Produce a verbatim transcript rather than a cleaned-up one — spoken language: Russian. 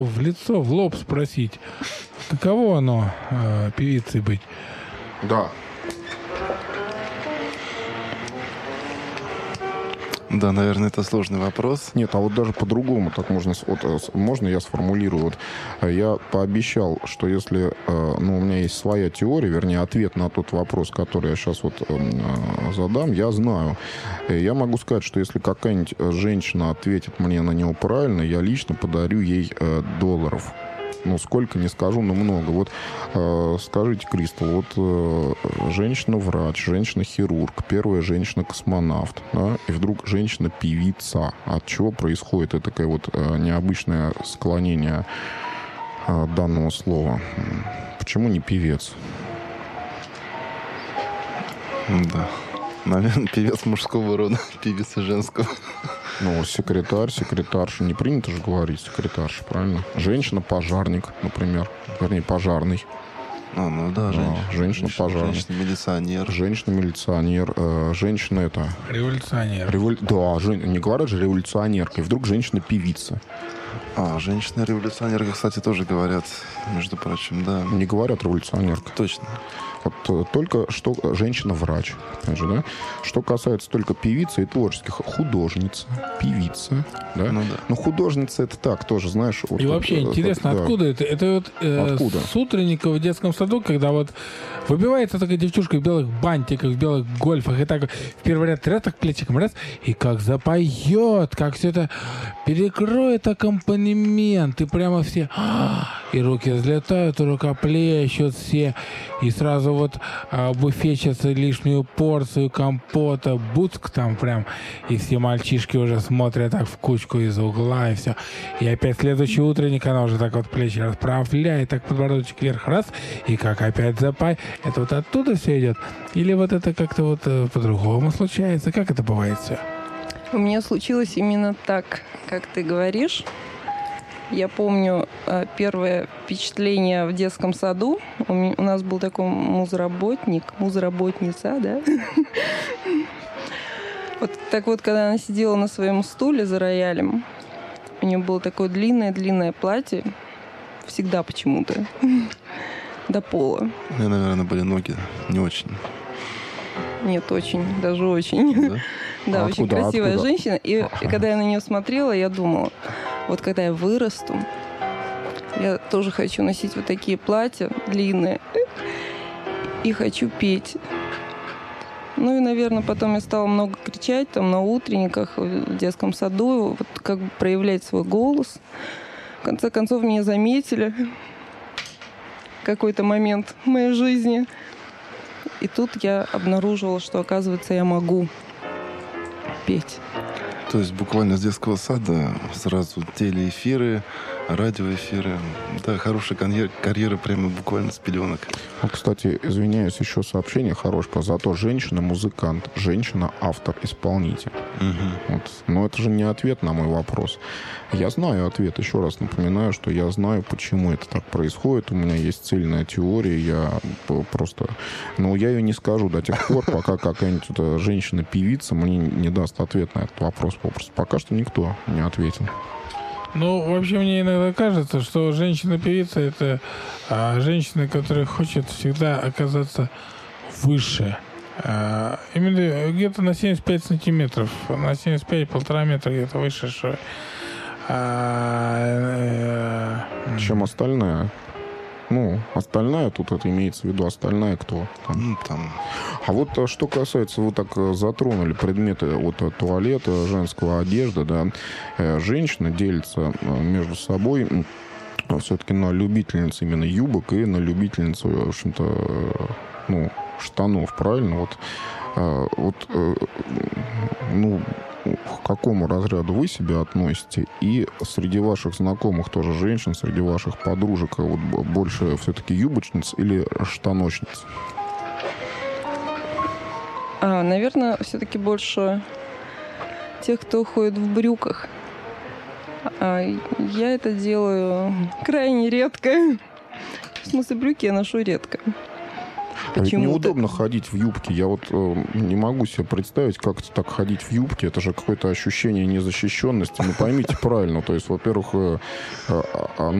в лицо, в лоб спросить, каково оно э, певицей быть? Да. Да, наверное, это сложный вопрос. Нет, а вот даже по-другому так можно... Вот, можно я сформулирую? Вот, я пообещал, что если... Ну, у меня есть своя теория, вернее, ответ на тот вопрос, который я сейчас вот задам, я знаю. Я могу сказать, что если какая-нибудь женщина ответит мне на него правильно, я лично подарю ей долларов. Ну, сколько, не скажу, но много. Вот э, скажите, Кристал, вот э, женщина-врач, женщина-хирург, первая женщина-космонавт, да, и вдруг женщина-певица. От чего происходит это такое вот э, необычное склонение э, данного слова? Почему не певец? Да. Наверное, певец мужского рода, певица женского. Ну, секретарь, секретарша. Не принято же говорить секретарша, правильно? Женщина-пожарник, например. Вернее, пожарный. А, ну да, женщина. Да, женщина-пожарник. Женщина-милиционер. Женщина-милиционер. Э, женщина это... Революционер. Револю... Да, жен... не говорят же революционерка. И вдруг женщина-певица. А, женщина-революционерка, кстати, тоже говорят, между прочим, да. Не говорят революционерка. Точно. Вот только что женщина-врач, опять же, да? Что касается только певицы и творческих, художница, певица, да? Ну да. Но художница это так тоже, знаешь. Вот и как, вообще интересно, да. откуда это? Это вот э, откуда? с утренника в детском саду, когда вот выбивается такая девчушка в белых бантиках, в белых гольфах, и так в первый ряд раз так плечиком, раз, и как запоет, как все это перекроет аккомпанемент, и прямо все, и руки взлетают, и рукоплещут все, и сразу вот а, буфетчица лишнюю порцию компота, буцк там прям, и все мальчишки уже смотрят так в кучку из угла, и все. И опять следующий утренник, она уже так вот плечи расправляет, так подбородочек вверх, раз, и как опять запай. Это вот оттуда все идет? Или вот это как-то вот э, по-другому случается? Как это бывает все? У меня случилось именно так, как ты говоришь. Я помню первое впечатление в детском саду. У нас был такой музработник, музработница, да? Вот так вот, когда она сидела на своем стуле за роялем, у нее было такое длинное-длинное платье, всегда почему-то, до пола. У меня, наверное, были ноги не очень. Нет, очень, даже очень. Да? Да, а очень откуда, красивая откуда? женщина. И ага. когда я на нее смотрела, я думала, вот когда я вырасту, я тоже хочу носить вот такие платья длинные и хочу петь. Ну и, наверное, потом я стала много кричать там на утренниках, в детском саду, вот как бы проявлять свой голос. В конце концов, меня заметили в какой-то момент в моей жизни. И тут я обнаружила, что, оказывается, я могу петь. То есть буквально с детского сада сразу телеэфиры, радиоэфиры. Да, хорошая карьера, карьера прямо буквально с пеленок. Ну, кстати, извиняюсь, еще сообщение хорошее. Зато женщина-музыкант, женщина-автор-исполнитель. Угу. Вот. Но это же не ответ на мой вопрос. Я знаю ответ. Еще раз напоминаю, что я знаю, почему это так происходит. У меня есть цельная теория. Я просто... Но я ее не скажу до тех пор, пока какая-нибудь женщина-певица мне не даст ответ на этот вопрос. Попросту. Пока что никто не ответил. Ну, вообще, мне иногда кажется, что женщина-певица — это а, женщина, которая хочет всегда оказаться выше. А, именно где-то на семьдесят пять сантиметров. На семьдесят пять полтора метра где-то выше. Что, а, э, чем остальная. Ну, остальная, тут это имеется в виду, остальная кто? Там. Ну, там. А вот что касается, вы так затронули предметы вот туалета, женского одежды, да, женщина делится между собой все-таки на любительниц именно юбок и на любительницу, в общем-то, ну, штанов, правильно? Вот, вот, ну, к какому разряду вы себя относите? И среди ваших знакомых тоже женщин, среди ваших подружек вот больше все-таки юбочниц или штаночниц? А, наверное, все-таки больше тех, кто ходит в брюках. А я это делаю крайне редко. В смысле, брюки я ношу редко. А ведь Почему-то. неудобно ходить в юбке. Я вот э, не могу себе представить, как это так ходить в юбке. Это же какое-то ощущение незащищенности. Ну, поймите правильно. То есть, во-первых, э, э,